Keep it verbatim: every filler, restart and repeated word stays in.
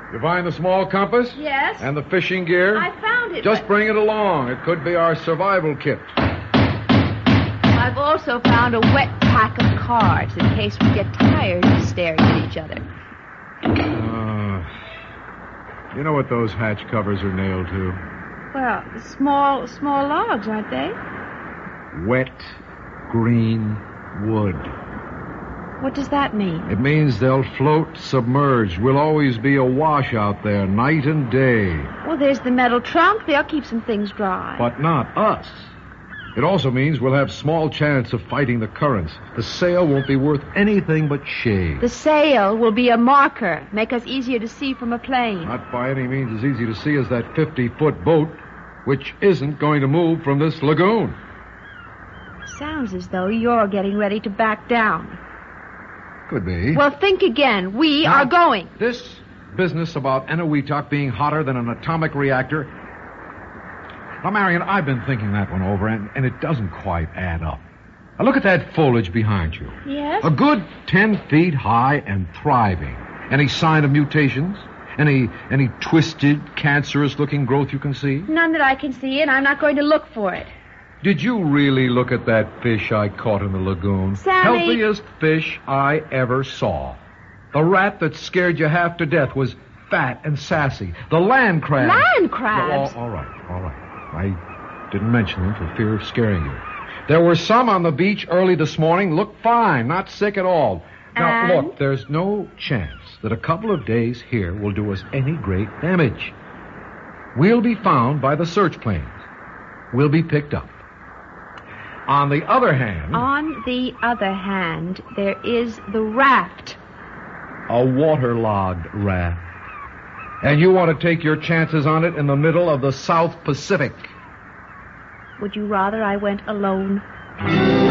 You find the small compass? Yes. And the fishing gear? I found it. Just but... bring it along. It could be our survival kit. I've also found a wet pack of cards in case we get tired of staring at each other. Uh, you know what those hatch covers are nailed to? Well, small, small logs, aren't they? Wet, green wood. What does that mean? It means they'll float submerged. We'll always be awash out there, night and day. Well, there's the metal trunk. They'll keep some things dry. But not us. It also means we'll have small chance of fighting the currents. The sail won't be worth anything but shade. The sail will be a marker, make us easier to see from a plane. Not by any means as easy to see as that fifty-foot boat, which isn't going to move from this lagoon. Sounds as though you're getting ready to back down. Could be. Well, think again. We now, are going. This business about Eniwetok being hotter than an atomic reactor... Now, Marion, I've been thinking that one over, and, and it doesn't quite add up. Now, look at that foliage behind you. Yes? A good ten feet high and thriving. Any sign of mutations? Any any twisted, cancerous-looking growth you can see? None that I can see, and I'm not going to look for it. Did you really look at that fish I caught in the lagoon? Sammy... Healthiest fish I ever saw. The rat that scared you half to death was fat and sassy. The land crabs... Land crabs? Oh, all right, all right. I didn't mention them for fear of scaring you. There were some on the beach early this morning. Looked fine, not sick at all. Now, and? Look, there's no chance that a couple of days here will do us any great damage. We'll be found by the search planes. We'll be picked up. On the other hand... On the other hand, there is the raft. A waterlogged raft. And you want to take your chances on it in the middle of the South Pacific. Would you rather I went alone?